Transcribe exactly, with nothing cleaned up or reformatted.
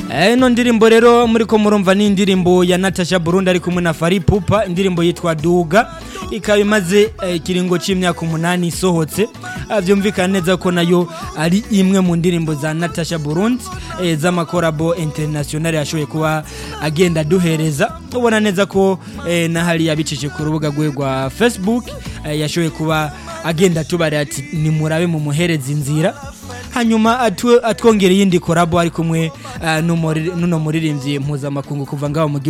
Eh no ndirimbo rero muri ko murumva ni indirimbo ya Natasha Burundi ari kumwe na Fally Ipupa, indirimbo yitwa Duga, ikaba imaze eh, kiringo c'imyaka umunani isohotse. Avyumvikana neza ko nayo ari imwe mu ndirimbo za Natasha Burundi eh, z'amakorabo international yashoboye kuba agenda duhereza. Ubona neza ko eh, na hali yabicije ku rubuga rwe rwa Facebook eh, yashoboye kuba agenda tubare ati ni murabe mu muhereza inzira. Hanyuma atwongera yindi korabo ari kumwe uh, nuno muririmbyi mpuzamakungu kuva ngaho mu